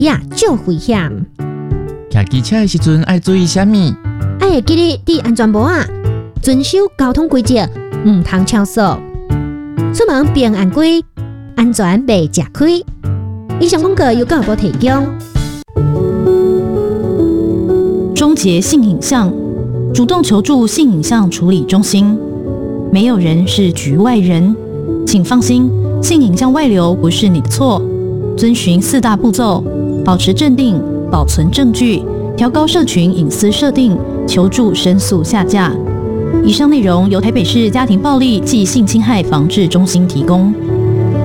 也足危险。 骑机车的时阵要注意什么？ 要会记得戴安全帽啊，遵守交通规则，唔通超速。出门平安归，安全袂吃亏。以上广告由教育部提供。 终结性影像，主动求助性影像处理中心。没有人是局外人，请放心，性影像外流不是你的错。遵循4大步骤，保持镇定，保存证据，调高社群隐私设定，求助申诉下架。以上内容由台北市家庭暴力暨性侵害防治中心提供。